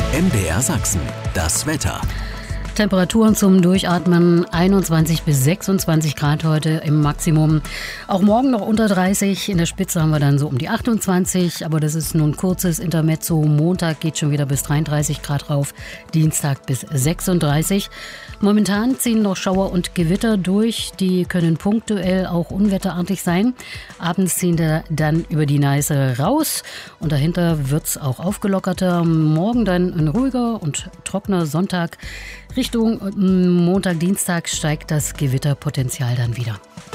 MDR Sachsen, das Wetter. Temperaturen zum Durchatmen 21 bis 26 Grad heute im Maximum. Auch morgen noch unter 30. In der Spitze haben wir dann so um die 28. Aber das ist nun ein kurzes Intermezzo. Montag geht schon wieder bis 33 Grad rauf. Dienstag bis 36. Momentan ziehen noch Schauer und Gewitter durch. Die können punktuell auch unwetterartig sein. Abends ziehen die dann über die Neiße raus. Und dahinter wird es auch aufgelockerter. Morgen dann ein ruhiger und trockener Sonntag. Richtung Montag, Dienstag steigt das Gewitterpotenzial dann wieder.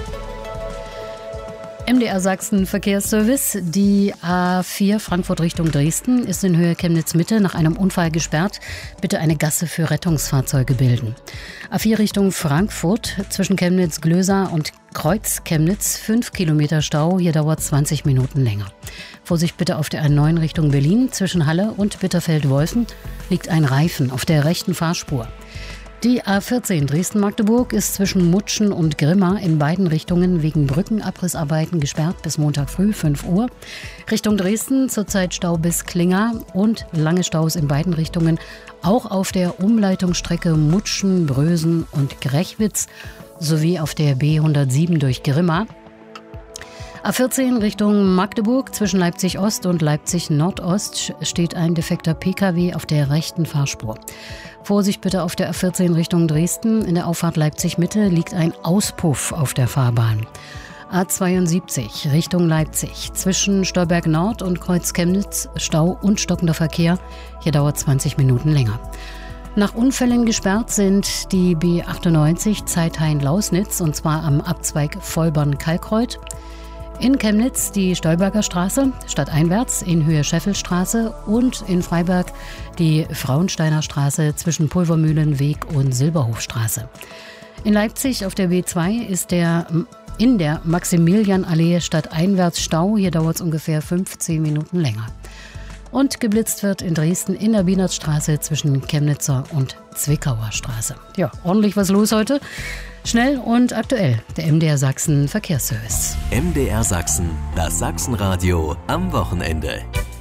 MDR Sachsen Verkehrsservice. Die A4 Frankfurt Richtung Dresden ist in Höhe Chemnitz-Mitte nach einem Unfall gesperrt. Bitte eine Gasse für Rettungsfahrzeuge bilden. A4 Richtung Frankfurt zwischen Chemnitz-Glösa und Kreuz Chemnitz 5 Kilometer Stau. Hier dauert 20 Minuten länger. Vorsicht bitte auf der A9 Richtung Berlin. Zwischen Halle und Bitterfeld-Wolfen liegt ein Reifen auf der rechten Fahrspur. Die A14 Dresden-Magdeburg ist zwischen Mutschen und Grimma in beiden Richtungen wegen Brückenabrissarbeiten gesperrt bis Montag früh 5 Uhr. Richtung Dresden zurzeit Stau bis Klinga und lange Staus in beiden Richtungen, auch auf der Umleitungsstrecke Mutschen, Brösen und Grechwitz sowie auf der B107 durch Grimma. A14 Richtung Magdeburg zwischen Leipzig Ost und Leipzig Nordost steht ein defekter Pkw auf der rechten Fahrspur. Vorsicht bitte auf der A14 Richtung Dresden. In der Auffahrt Leipzig Mitte liegt ein Auspuff auf der Fahrbahn. A72 Richtung Leipzig zwischen Stolberg Nord und Kreuz Chemnitz Stau und stockender Verkehr. Hier dauert 20 Minuten länger. Nach Unfällen gesperrt sind die B98 Zeithain-Lausnitz und zwar am Abzweig Vollborn-Kalkreuth. In Chemnitz die Stolberger Straße, stadteinwärts in Höhe Scheffelstraße und in Freiberg die Frauensteiner Straße zwischen Pulvermühlenweg und Silberhofstraße. In Leipzig auf der B2 ist in der Maximilianallee stadteinwärts Stau. Hier dauert es ungefähr 15 Minuten länger. Und geblitzt wird in Dresden in der Bienerstraße zwischen Chemnitzer und Zwickauer Straße. Ja, ordentlich was los heute. Schnell und aktuell, der MDR Sachsen Verkehrsservice. MDR Sachsen, das Sachsenradio am Wochenende.